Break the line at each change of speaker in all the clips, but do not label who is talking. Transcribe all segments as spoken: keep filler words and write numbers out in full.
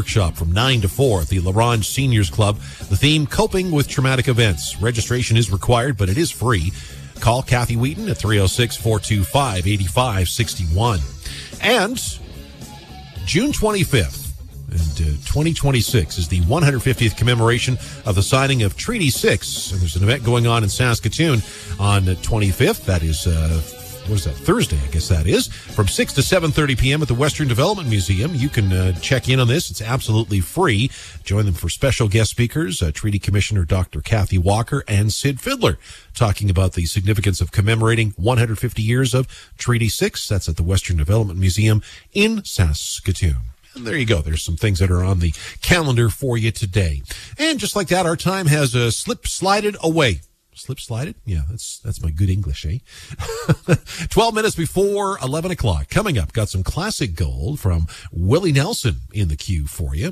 workshop from nine to four at the LaRange Seniors Club. The theme, Coping with Traumatic Events. Registration is required, but it is free. Call Kathy Wheaton at three oh six, four two five, eight five six one. And June twenty-fifth and uh, twenty twenty-six is the one hundred fiftieth commemoration of the signing of Treaty six. And there's an event going on in Saskatoon on the twenty-fifth. That is, uh, what is that, Thursday, I guess that is, from six to seven thirty p.m. at the Western Development Museum. You can uh, check in on this. It's absolutely free. Join them for special guest speakers, uh, Treaty Commissioner Doctor Kathy Walker and Sid Fiddler, talking about the significance of commemorating one hundred fifty years of Treaty six. That's at the Western Development Museum in Saskatoon. And there you go. There's some things that are on the calendar for you today. And just like that, our time has uh, slip-slided away. Slip-slided? Yeah, that's that's my good English, eh? twelve minutes before eleven o'clock. Coming up, got some classic gold from Willie Nelson in the queue for you.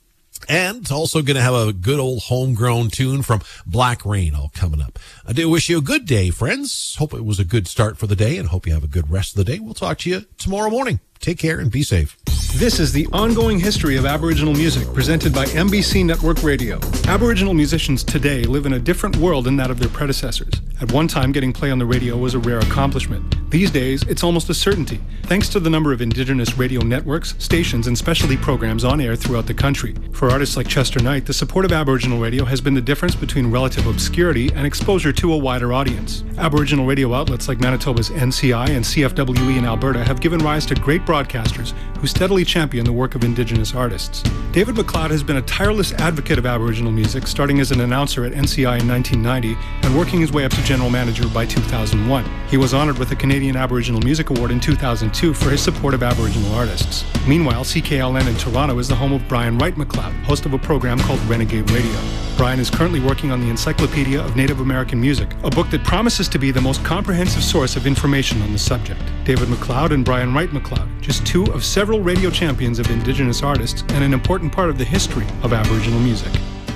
And also going to have a good old homegrown tune from Black Rain all coming up. I do wish you a good day, friends. Hope it was a good start for the day and hope you have a good rest of the day. We'll talk to you tomorrow morning. Take care and be safe.
This is the ongoing history of Aboriginal music presented by M B C Network Radio. Aboriginal musicians today live in a different world than that of their predecessors. At one time, getting play on the radio was a rare accomplishment. These days, it's almost a certainty, thanks to the number of Indigenous radio networks, stations, and specialty programs on air throughout the country. For artists like Chester Knight, the support of Aboriginal radio has been the difference between relative obscurity and exposure to a wider audience. Aboriginal radio outlets like Manitoba's N C I and C F W E in Alberta have given rise to great broadcasters who steadily champion the work of Indigenous artists. David McLeod has been a tireless advocate of Aboriginal music, starting as an announcer at N C I in nineteen ninety and working his way up to general manager by two thousand one. He was honored with the Canadian Aboriginal Music Award in two thousand two for his support of Aboriginal artists. Meanwhile, C K L N in Toronto is the home of Brian Wright McLeod, host of a program called Renegade Radio. Brian is currently working on the Encyclopedia of Native American Music, a book that promises to be the most comprehensive source of information on the subject. David McLeod and Brian Wright McLeod, just two of several radio champions of Indigenous artists and an important part of the history of Aboriginal music.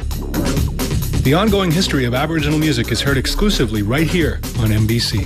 The ongoing history of Aboriginal music is heard exclusively right here on M B C.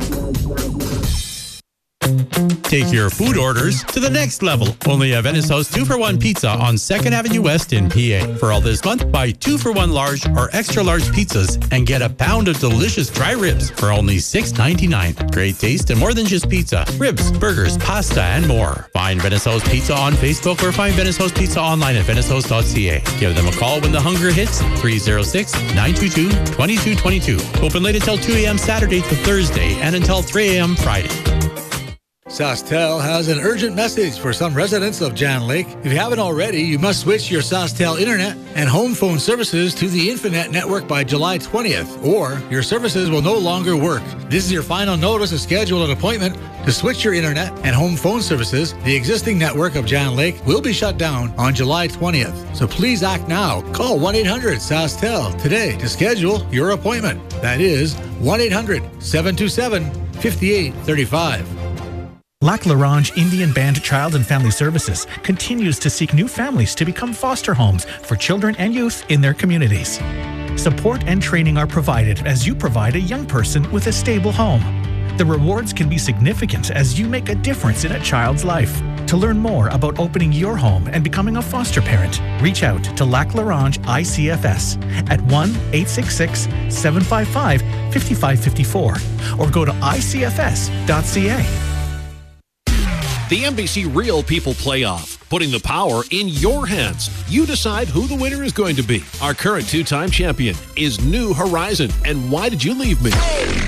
Take your food orders to the next level. Only at Venice House two for one Pizza on second Avenue West in P A. For all this month, buy two for one large or extra large pizzas and get a pound of delicious dry ribs for only six ninety-nine. Great taste and more than just pizza. Ribs, burgers, pasta, and more. Find Venice House Pizza on Facebook or find Venice House Pizza online at venice house dot c a. Give them a call when the hunger hits, three oh six, nine two two, two two two two. Open late until two a.m. Saturday to Thursday and until three a.m. Friday.
SaskTel has an urgent message for some residents of Jan Lake. If you haven't already, you must switch your SaskTel internet and home phone services to the Infinet network by July twentieth, or your services will no longer work. This is your final notice to schedule an appointment to switch your internet and home phone services. The existing network of Jan Lake will be shut down on July twentieth. So please act now. Call one eight hundred SaskTel today to schedule your appointment. That is one eight hundred, seven two seven, five eight three five.
Lac La Ronge Indian Band Child and Family Services continues to seek new families to become foster homes for children and youth in their communities. Support and training are provided as you provide a young person with a stable home. The rewards can be significant as you make a difference in a child's life. To learn more about opening your home and becoming a foster parent, reach out to Lac La Ronge I C F S at one eight six six, seven five five, five five five four or go to I C F S dot C A.
The N B C Real People Playoff, putting the power in your hands. You decide who the winner is going to be. Our current two-time champion is New Horizon. And why did you leave me?